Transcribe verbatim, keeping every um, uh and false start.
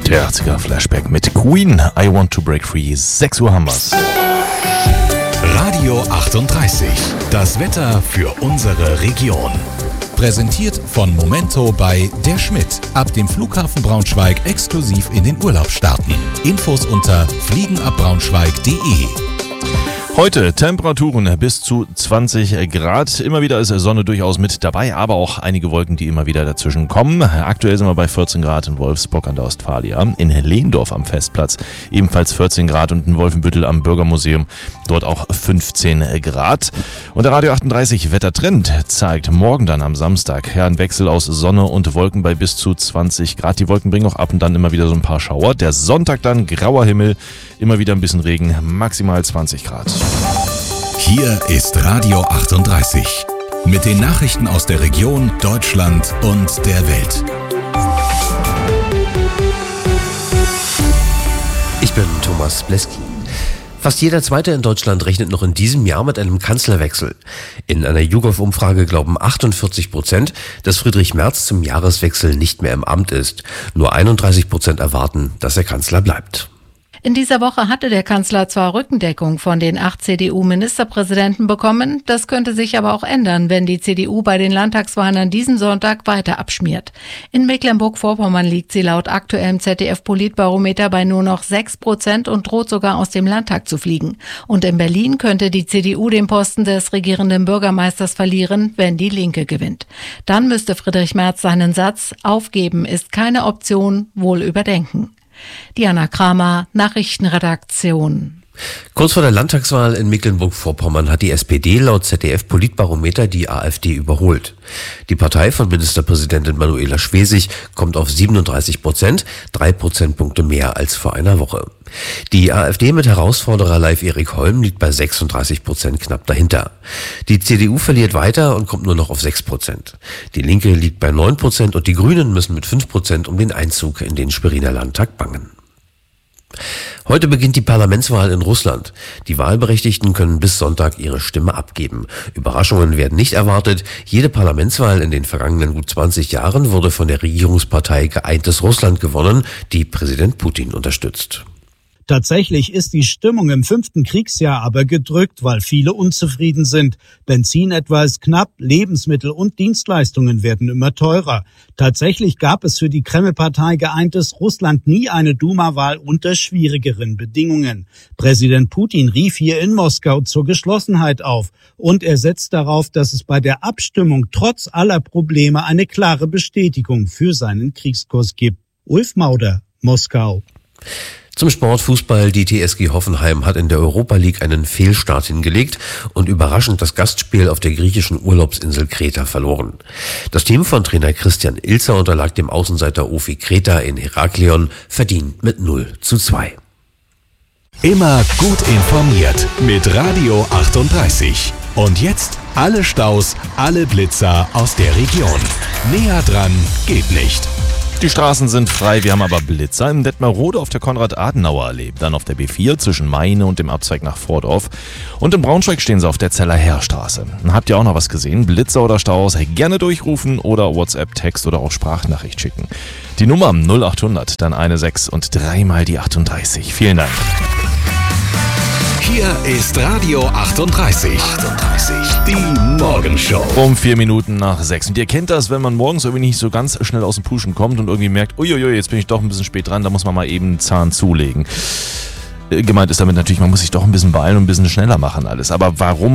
Der achtziger-Flashback mit Queen, I Want to Break Free. sechs Uhr haben wir's. Radio achtunddreißig, das Wetter für unsere Region. Präsentiert von Momento bei Der Schmidt. Ab dem Flughafen Braunschweig exklusiv in den Urlaub starten. Infos unter fliegenabbraunschweig punkt de. Heute Temperaturen bis zu zwanzig Grad. Immer wieder ist Sonne durchaus mit dabei, aber auch einige Wolken, die immer wieder dazwischen kommen. Aktuell sind wir bei vierzehn Grad in Wolfsburg an der Ostfalia. In Lehndorf am Festplatz ebenfalls vierzehn Grad und in Wolfenbüttel am Bürgermuseum dort auch fünfzehn Grad. Und der Radio achtunddreißig Wettertrend zeigt morgen dann am Samstag ja, einen Wechsel aus Sonne und Wolken bei bis zu zwanzig Grad. Die Wolken bringen auch ab und dann immer wieder so ein paar Schauer. Der Sonntag dann grauer Himmel, immer wieder ein bisschen Regen, maximal zwanzig Grad. Hier ist Radio achtunddreißig mit den Nachrichten aus der Region, Deutschland und der Welt. Ich bin Thomas Bleski. Fast jeder Zweite in Deutschland rechnet noch in diesem Jahr mit einem Kanzlerwechsel. In einer YouGov-Umfrage glauben achtundvierzig Prozent, dass Friedrich Merz zum Jahreswechsel nicht mehr im Amt ist. Nur einunddreißig Prozent erwarten, dass er Kanzler bleibt. In dieser Woche hatte der Kanzler zwar Rückendeckung von den acht C D U-Ministerpräsidenten bekommen, das könnte sich aber auch ändern, wenn die C D U bei den Landtagswahlen an diesem Sonntag weiter abschmiert. In Mecklenburg-Vorpommern liegt sie laut aktuellem Z D F-Politbarometer bei nur noch sechs Prozent und droht sogar aus dem Landtag zu fliegen. Und in Berlin könnte die C D U den Posten des regierenden Bürgermeisters verlieren, wenn die Linke gewinnt. Dann müsste Friedrich Merz seinen Satz "Aufgeben ist keine Option" wohl überdenken. Diana Kramer, Nachrichtenredaktion. Kurz vor der Landtagswahl in Mecklenburg-Vorpommern hat die S P D laut Z D F-Politbarometer die AfD überholt. Die Partei von Ministerpräsidentin Manuela Schwesig kommt auf siebenunddreißig Prozent, drei Prozentpunkte mehr als vor einer Woche. Die AfD mit Herausforderer Leif Erik Holm liegt bei sechsunddreißig Prozent knapp dahinter. Die C D U verliert weiter und kommt nur noch auf sechs Prozent. Die Linke liegt bei neun Prozent und die Grünen müssen mit fünf Prozent um den Einzug in den Schweriner Landtag bangen. Heute beginnt die Parlamentswahl in Russland. Die Wahlberechtigten können bis Sonntag ihre Stimme abgeben. Überraschungen werden nicht erwartet. Jede Parlamentswahl in den vergangenen gut zwanzig Jahren wurde von der Regierungspartei Geeintes Russland gewonnen, die Präsident Putin unterstützt. Tatsächlich ist die Stimmung im fünften Kriegsjahr aber gedrückt, weil viele unzufrieden sind. Benzin etwa ist knapp, Lebensmittel und Dienstleistungen werden immer teurer. Tatsächlich gab es für die Kreml-Partei Geeintes Russland nie eine Duma-Wahl unter schwierigeren Bedingungen. Präsident Putin rief hier in Moskau zur Geschlossenheit auf und er setzt darauf, dass es bei der Abstimmung trotz aller Probleme eine klare Bestätigung für seinen Kriegskurs gibt. Ulf Mauder, Moskau. Zum Sport Fußball. Die T S G Hoffenheim hat in der Europa League einen Fehlstart hingelegt und überraschend das Gastspiel auf der griechischen Urlaubsinsel Kreta verloren. Das Team von Trainer Christian Ilzer unterlag dem Außenseiter Ofi Kreta in Heraklion verdient mit null zu zwei. Immer gut informiert mit Radio achtunddreißig. Und jetzt alle Staus, alle Blitzer aus der Region. Näher dran geht nicht. Die Straßen sind frei, wir haben aber Blitzer im Detmerode auf der Konrad-Adenauer-Allee, dann auf der B vier zwischen Meine und dem Abzweig nach Vordorf und in Braunschweig stehen sie auf der Zeller-Heer-Straße. Habt ihr auch noch was gesehen? Blitzer oder Staus? Gerne durchrufen oder WhatsApp, Text oder auch Sprachnachricht schicken. Die Nummer null achthundert, dann eine sechs und dreimal die achtunddreißig. Vielen Dank. Hier ist Radio achtunddreißig. achtunddreißig. Die Morgenshow. Um vier Minuten nach sechs. Und ihr kennt das, wenn man morgens irgendwie nicht so ganz schnell aus dem Puschen kommt und irgendwie merkt, uiuiui, jetzt bin ich doch ein bisschen spät dran, da muss man mal eben einen Zahn zulegen. Gemeint ist damit natürlich, man muss sich doch ein bisschen beeilen und ein bisschen schneller machen alles. Aber warum